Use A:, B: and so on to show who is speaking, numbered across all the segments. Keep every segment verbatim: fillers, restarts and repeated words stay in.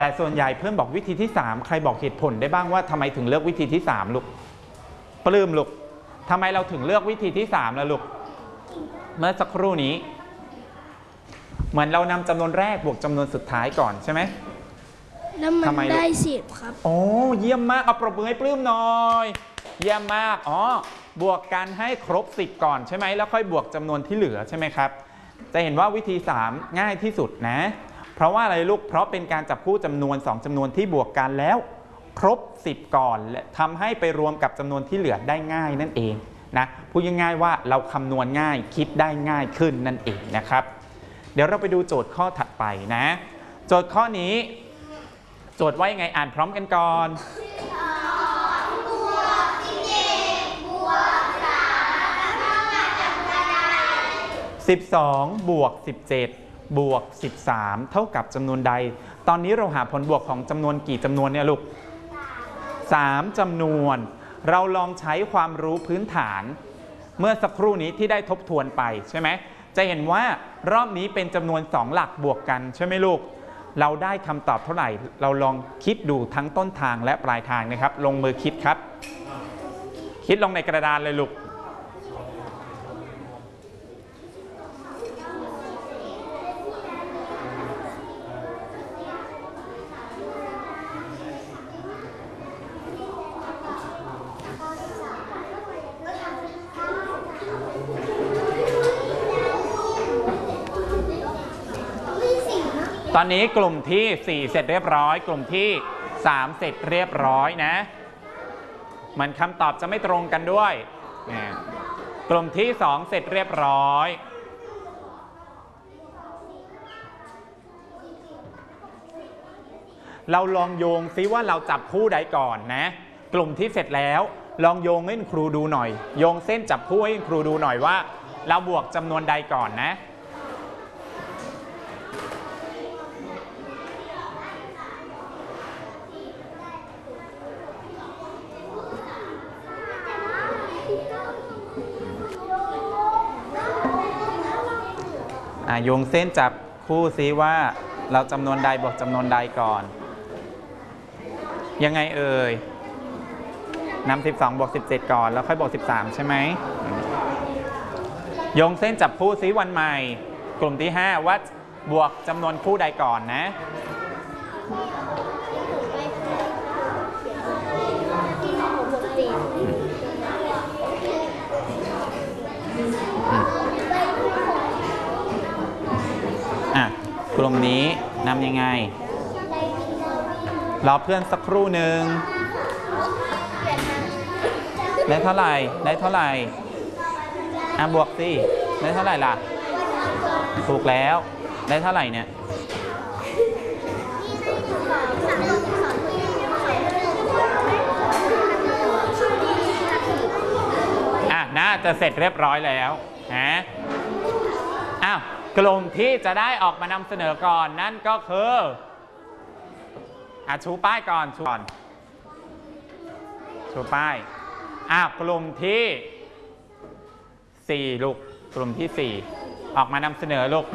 A: แต่ส่วนใหญ่เพื่อนบอกวิธีที่สามใครบอกเหตุผลได้บ้างว่าทำไมถึงเลือกวิธีที่สามลูกปลื้มลูกทำไมเราถึงเลือกวิธีที่สามล่ะลูกเมื่อสักครู่นี้เหมือนเรานำจำนวนแรกบวกจำนวนสุดท้ายก่อนใช่ไหม
B: แล้วมันได้สิบครับ
A: โอ้เยี่ยมมากเอาปรบมือให้ปลื้มหน่อยเยี่ยมมากอ๋อบวกกันให้ครบสิบก่อนใช่ไหมแล้วค่อยบวกจำนวนที่เหลือใช่ไหมครับจะเห็นว่าวิธีสามง่ายที่สุดนะเพราะว่าอะไรลูกเพราะเป็นการจับคู่จำนวนสองจำนวนที่บวกกันแล้วครบสิบก่อนและทำให้ไปรวมกับจำนวนที่เหลือได้ง่ายนั่นเองนะพูดง่ายๆว่าเราคำนวณง่ายคิดได้ง่ายขึ้นนั่นเองนะครับเดี๋ยวเราไปดูโจทย์ข้อถัดไปนะโจทย์ข้อนี้โจทย์ว่ายังไงอ่านพร้อมกันก่อนสิบสองบวกสิบเจ็ดบวกสิบสามเท่ากับจำนวนใดตอนนี้เราหาผลบวกของจำนวนกี่จำนวนเนี่ยลูกสามจำนวนเราลองใช้ความรู้พื้นฐานเมื่อสักครู่นี้ที่ได้ทบทวนไปใช่ไหมจะเห็นว่ารอบนี้เป็นจำนวนสองหลักบวกกันใช่ไหมลูกเราได้คำตอบเท่าไหร่เราลองคิดดูทั้งต้นทางและปลายทางนะครับลงมือคิดครับคิดลงในกระดานเลยลูกตอนนี้กลุ่มที่สี่เสร็จเรียบร้อยกลุ่มที่สามเสร็จเรียบร้อยนะมันคำตอบจะไม่ตรงกันด้วยกลุ่มที่สองเสร็จเรียบร้อยเราลองโยงซิว่าเราจับคู่ใดก่อนนะกลุ่มที่เสร็จแล้วลองโยงให้ครูดูหน่อยโยงเส้นจับคู่ให้ครูดูหน่อยว่าเราบวกจำนวนใดก่อนนะโยงเส้นจับคู่ซิว่าเราจำนวนใดบวกจำนวนใดก่อนยังไงเอ่ยนำสิบสองบวกสิบเจ็ดก่อนแล้วค่อยบวกสิบสามใช่ไหมโยงเส้นจับคู่ซิวันใหม่กลุ่มที่ห้าว่าบวกจำนวนคู่ใดก่อนนะอ่ะกลุ่มนี้นำยังไงรอเพื่อนสักครู่หนึ่งได้เท่าไหร่ได้เท่าไหร่อ่ะบวกสิได้เท่าไหร่ล่ะถูกแล้วได้เท่าไหร่เนี่ยอ่ะน่าจะเสร็จเรียบร้อยแล้วฮะอ้าวกลุ่มที่จะได้ออกมานำเสนอก่อนนั่นก็คืออ่ะชูป้ายก่อนชูก่อนชูป้ายอ้าวกลุ่มที่สี่ลูกกลุ่มที่สี่ออกมานำเสนอลูก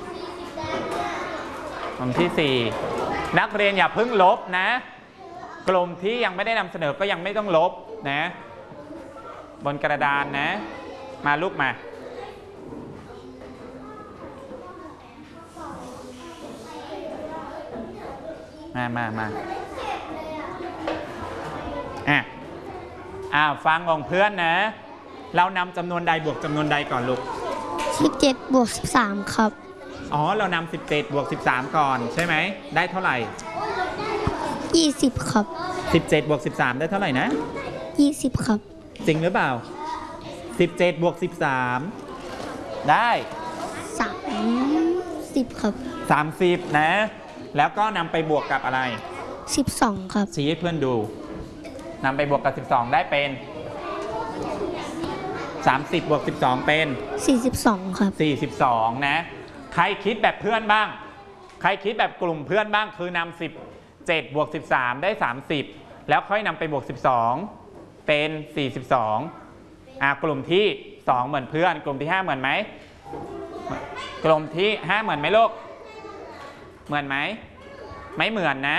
A: กลุ่มที่สี่นักเรียนอย่าเพิ่งลบนะกลุ่มที่ยังไม่ได้นำเสนอก็ยังไม่ต้องลบนะบนกระดานนะมาลูกมามามามาอ่ะอ้าวฟังของเพื่อนนะเรานำจำนวนใดบวกจำนวนใดก่อนลูก
B: สิบเจ็ดบวกสิบสามครับ
A: อ๋อเรานำสิบเจ็ดบวกสิบสามก่อนใช่ไหมได้เท่าไหร่
B: ยี่สิบครับ
A: สิบเจ็ดบวกสิบสามได้เท่าไหร่นะ
B: ยี่สิบครับ
A: จริงหรือเปล่าสิบเจ็ดบวกสิบสามได้
B: สามสิบครับ
A: สามสิบนะแล้วก็นำไปบวกกับอะไร
B: สิบสองครับ
A: ชี้ให้เพื่อนดูนำไปบวกกับสิบสองได้เป็นสามสิบบวกสิบสองเป็น
B: สี่สิบสองครับ
A: สี่สิบสองนะใครคิดแบบเพื่อนบ้างใครคิดแบบกลุ่มเพื่อนบ้างคือนำสิบเจ็ดบวกสิบสามได้สามสิบแล้วค่อยนำไปบวกสิบสองเป็นสี่สิบสองอ่ะกลุ่มที่สองเหมือนเพื่อนกลุ่มที่ห้าเหมือนไหมกลุ่มที่ห้าเหมือนไหมลูกเหมือนไหมไม่เหมือนนะ